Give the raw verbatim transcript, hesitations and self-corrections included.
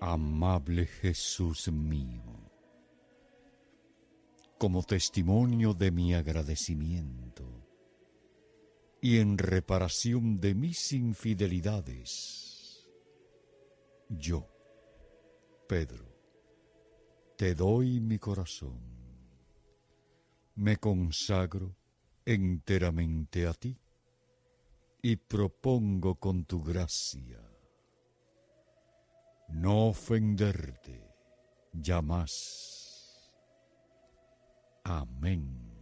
Amable Jesús mío, como testimonio de mi agradecimiento y en reparación de mis infidelidades, yo, Pedro, te doy mi corazón, me consagro enteramente a ti y propongo con tu gracia no ofenderte ya más. Amén.